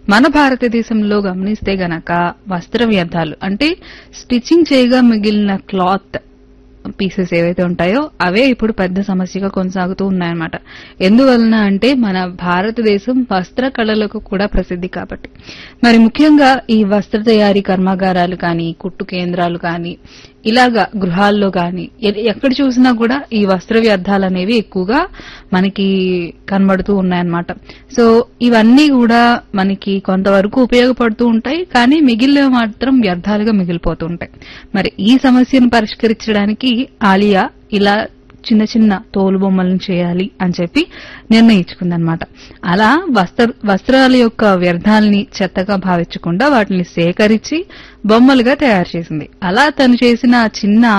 మన భారతదేశంలో గమనిస్తే గనక వస్త్ర వ్యర్థాలు అంటే స్టిచ్చింగ్ చేయగా మిగిలిన క్లాత్ పీసెస్ ఏవైతే ఉంటాయో అవే ఇప్పుడు పెద్ద సమస్యగా కొనసాగుతూ ఉన్నాయన్నమాట. ఎందువలన అంటే మన భారతదేశం వస్త్ర కళలకు కూడా ప్రసిద్ధి కాబట్టి. మరి ముఖ్యంగా ఈ వస్త్ర తయారీ కర్మాగారాలు కానీ, కుట్టు కేంద్రాలు కానీ, ఇలాగా గృహాల్లో కానీ ఎక్కడ చూసినా కూడా ఈ వస్త్ర వ్యర్థాలు అనేవి ఎక్కువగా మనకి కనబడుతూ ఉన్నాయన్నమాట. సో ఇవన్నీ కూడా మనకి కొంతవరకు ఉపయోగపడుతూ ఉంటాయి, కానీ మిగిలినవి మాత్రం వ్యర్థాలుగా మిగిలిపోతూ ఉంటాయి. మరి ఈ సమస్యను పరిష్కరించడానికి ఆలియా ఇలా చిన్న చిన్న తోలు బొమ్మలను చేయాలి అని చెప్పి నిర్ణయించుకుందనమాట. అలా వస్త్రాల యొక్క వ్యర్థాలని చెత్తగా భావించకుండా వాటిని సేకరించి బొమ్మలుగా తయారు చేసింది. అలా తను చేసిన చిన్న